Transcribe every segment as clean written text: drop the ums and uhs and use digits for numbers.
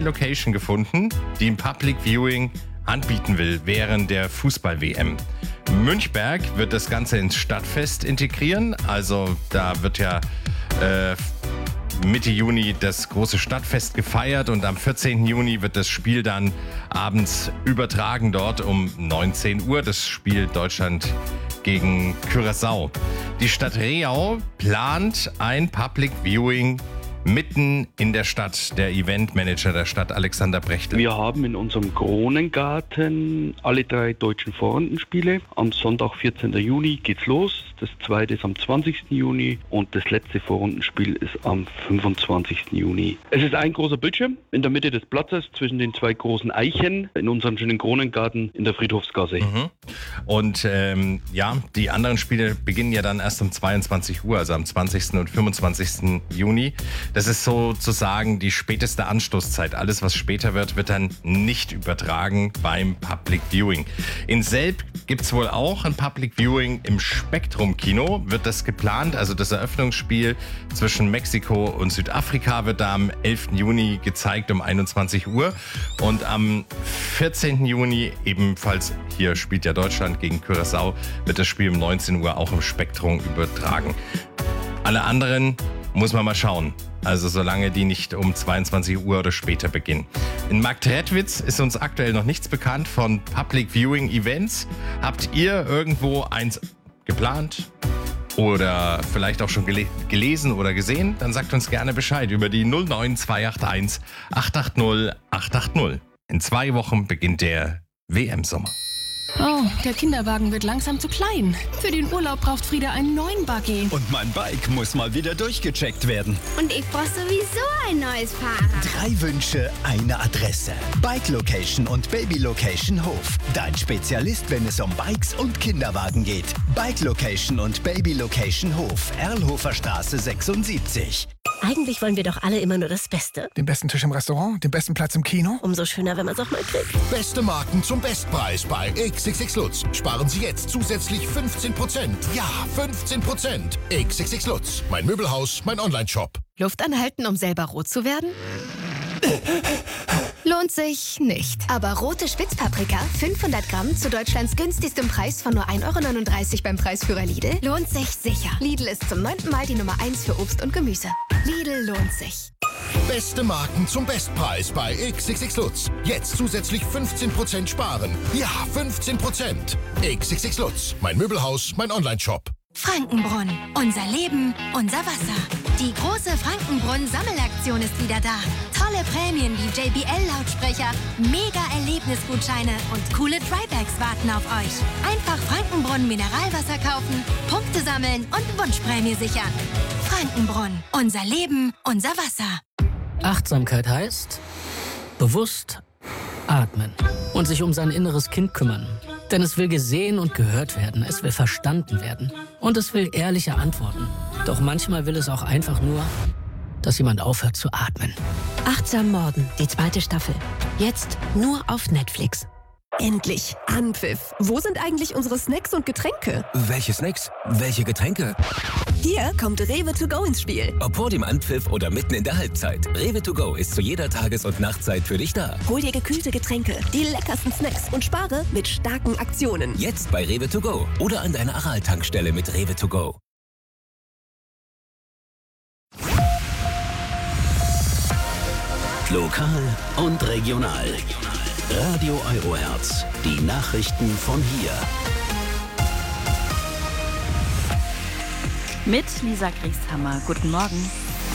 Location gefunden, die ein Public Viewing anbieten will während der Fußball-WM. Münchberg wird das Ganze ins Stadtfest integrieren. Also da wird ja Mitte Juni das große Stadtfest gefeiert und am 14. Juni wird das Spiel dann abends übertragen dort um 19 Uhr. Das Spiel Deutschland gegen Curaçao. Die Stadt Reau plant ein Public Viewing mitten in der Stadt. Der Eventmanager der Stadt, Alexander Brechtel. Wir haben in unserem Kronengarten alle 3 deutschen Vorrundenspiele. Am Sonntag, 14. Juni, geht's los. Das zweite ist am 20. Juni und das letzte Vorrundenspiel ist am 25. Juni. Es ist ein großer Bildschirm in der Mitte des Platzes zwischen den 2 großen Eichen in unserem schönen Kronengarten in der Friedhofsgasse. Und die anderen Spiele beginnen ja dann erst um 22 Uhr, also am 20. und 25. Juni. Das ist sozusagen die späteste Anstoßzeit. Alles, was später wird dann nicht übertragen beim Public Viewing. In Selb gibt es wohl auch ein Public Viewing im Spektrum-Kino. Wird das geplant? Also das Eröffnungsspiel zwischen Mexiko und Südafrika wird da am 11. Juni gezeigt um 21 Uhr. Und am 14. Juni ebenfalls, hier spielt ja Deutschland gegen Curaçao, wird das Spiel um 19 Uhr auch im Spektrum übertragen. Alle anderen muss man mal schauen. Also solange die nicht um 22 Uhr oder später beginnen. In Marktredwitz ist uns aktuell noch nichts bekannt von Public Viewing Events. Habt ihr irgendwo eins geplant? Oder vielleicht auch schon gelesen oder gesehen? Dann sagt uns gerne Bescheid über die 09281 880 880. In 2 Wochen beginnt der WM-Sommer. Oh, der Kinderwagen wird langsam zu klein. Für den Urlaub braucht Frieda einen neuen Buggy. Und mein Bike muss mal wieder durchgecheckt werden. Und ich brauche sowieso ein neues Fahrrad. 3 Wünsche, eine Adresse. Bike Location und Baby Location Hof. Dein Spezialist, wenn es um Bikes und Kinderwagen geht. Bike Location und Baby Location Hof. Erlhofer Straße 76. Eigentlich wollen wir doch alle immer nur das Beste. Den besten Tisch im Restaurant, den besten Platz im Kino. Umso schöner, wenn man es auch mal kriegt. Beste Marken zum Bestpreis bei XXX Lutz. Sparen Sie jetzt zusätzlich 15%. Ja, 15%. XXX Lutz. Mein Möbelhaus, mein Onlineshop. Luft anhalten, um selber rot zu werden? Lohnt sich nicht. Aber rote Spitzpaprika, 500 Gramm zu Deutschlands günstigstem Preis von nur 1,39 € beim Preisführer Lidl, lohnt sich sicher. Lidl ist zum 9. Mal die Nummer 1 für Obst und Gemüse. Lidl lohnt sich. Beste Marken zum Bestpreis bei XXX Lutz. Jetzt zusätzlich 15% sparen. Ja, 15%. XXX Lutz. Mein Möbelhaus, mein Onlineshop. Frankenbrunn. Unser Leben, unser Wasser. Die große Frankenbrunn-Sammelaktion ist wieder da. Tolle Prämien wie JBL-Lautsprecher, Mega-Erlebnisgutscheine und coole Drybags warten auf euch. Einfach Frankenbrunn Mineralwasser kaufen, Punkte sammeln und Wunschprämie sichern. Frankenbrunn. Unser Leben, unser Wasser. Achtsamkeit heißt bewusst atmen und sich um sein inneres Kind kümmern. Denn es will gesehen und gehört werden, es will verstanden werden und es will ehrliche Antworten. Doch manchmal will es auch einfach nur, dass jemand aufhört zu atmen. Achtsam Morden, die 2. Staffel. Jetzt nur auf Netflix. Endlich Anpfiff. Wo sind eigentlich unsere Snacks und Getränke? Welche Snacks? Welche Getränke? Hier kommt Rewe to go ins Spiel. Ob vor dem Anpfiff oder mitten in der Halbzeit. Rewe to go ist zu jeder Tages- und Nachtzeit für dich da. Hol dir gekühlte Getränke, die leckersten Snacks und spare mit starken Aktionen. Jetzt bei Rewe to go oder an deiner Aral-Tankstelle mit Rewe to go. Lokal und regional. Radio Eurohertz. Die Nachrichten von hier. Mit Lisa Grieshammer. Guten Morgen.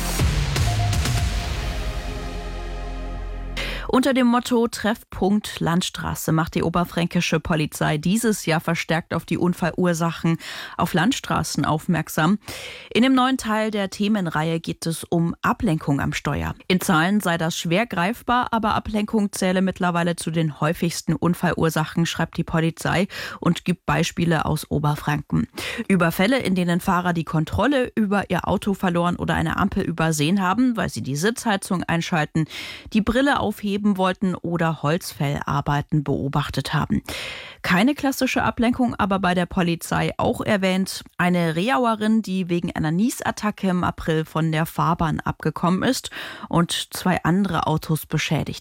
Unter dem Motto Treffpunkt Landstraße macht die oberfränkische Polizei dieses Jahr verstärkt auf die Unfallursachen auf Landstraßen aufmerksam. In dem neuen Teil der Themenreihe geht es um Ablenkung am Steuer. In Zahlen sei das schwer greifbar, aber Ablenkung zähle mittlerweile zu den häufigsten Unfallursachen, schreibt die Polizei und gibt Beispiele aus Oberfranken. Über Fälle, in denen Fahrer die Kontrolle über ihr Auto verloren oder eine Ampel übersehen haben, weil sie die Sitzheizung einschalten, die Brille aufheben wollten oder Holzfellarbeiten beobachtet haben. Keine klassische Ablenkung, aber bei der Polizei auch erwähnt. Eine Reauerin, die wegen einer Niesattacke im April von der Fahrbahn abgekommen ist und 2 andere Autos beschädigt